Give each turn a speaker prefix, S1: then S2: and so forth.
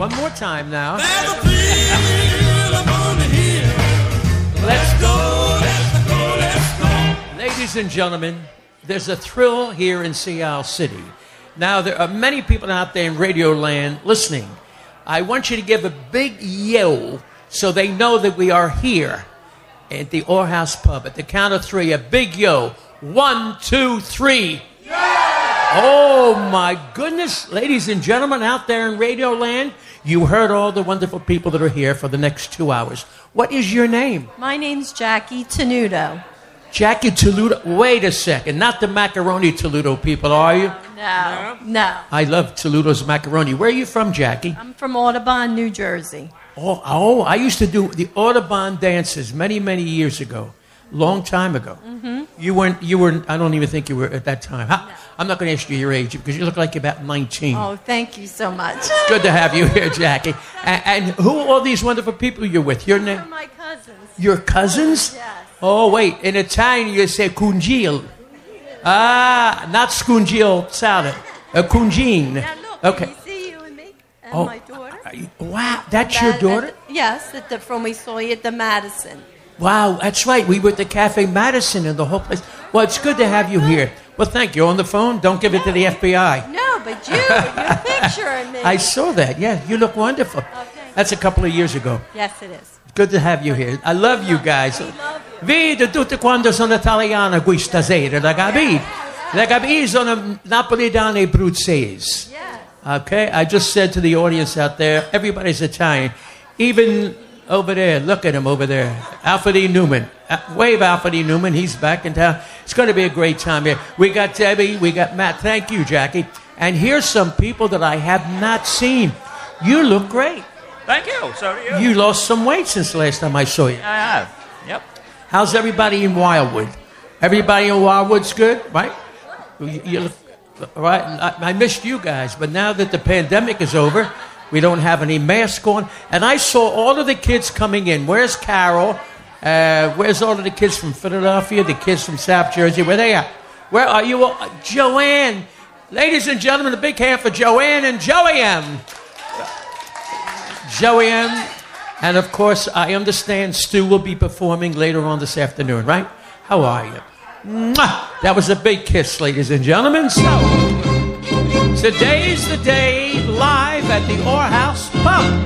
S1: One more time now.
S2: There's a thrill up on the hill.
S1: Let's go. Let's go. Ladies and gentlemen, there's a thrill here in Seattle City. Now, there are many people out there in Radio Land listening. I want you to give a big yell so they know that we are here at the Orr House Pub. At the count of three, a big yo. 1, 2, 3. Yeah! Oh, my goodness. Ladies and gentlemen out there in Radio Land, you heard all the wonderful people that are here for the next 2 hours. What is your name?
S3: My name's Jackie Tenuto.
S1: Jackie Tenuto. Wait a second. Not the macaroni Toledo people, are you?
S3: No.
S1: I love Toledo's macaroni. Where are you from, Jackie?
S3: I'm from Audubon, New Jersey.
S1: Oh, I used to do the Audubon dances many, many years ago. Long time ago. Mm-hmm. You weren't, I don't even think you were at that time. I'm not going to ask you your age because you look like you're about 19.
S3: Oh, thank you so much.
S1: It's good to have you here, Jackie. And who are all these wonderful people you're with? Your name?
S3: They're my cousins.
S1: Your cousins?
S3: Yes.
S1: Oh, wait. In Italian, you say cungil. Not scungil salad. A cungine.
S3: Now look,
S1: Okay.
S3: can you see you and me and my daughter?
S1: Wow, that's your daughter?
S3: Yes, from we saw you at the Madison.
S1: Wow, that's right. We were at the Cafe Madison and the whole place. Well, it's good to have you here. Well, thank you. On the phone? Don't give it to the FBI.
S3: No, but your picture and me.
S1: I saw that. Yeah, you look wonderful.
S3: Okay.
S1: That's a couple of years ago.
S3: Yes, it is.
S1: Good to have you here. I love you guys. Vedo tutte quando sono italiana qui stasera, da capì? Da capì sono napolitano e bruzzese.
S3: Yes.
S1: Okay, I just said to the audience out there, everybody's Italian. Even over there, look at him over there. Alfred E. Newman. Wave Alfred E. Newman, he's back in town. It's going to be a great time here. We got Debbie, we got Matt. Thank you, Jackie. And here's some people that I have not seen. You look great.
S4: Thank you. So do you.
S1: You lost some weight since the last time I saw you.
S4: I have. Yep.
S1: How's everybody in Wildwood? Everybody in Wildwood's good, right? You look, right? I missed you guys, but now that the pandemic is over, we don't have any masks on. And I saw all of the kids coming in. Where's Carol? Where's all of the kids from Philadelphia? The kids from South Jersey? Where they at? Where are you all? Joanne. Ladies and gentlemen, a big hand for Joanne and Joey M. Joey M. And, of course, I understand Stu will be performing later on this afternoon, right? How are you? Mwah! That was a big kiss, ladies and gentlemen. So, today's the day live at the Orr House Pub.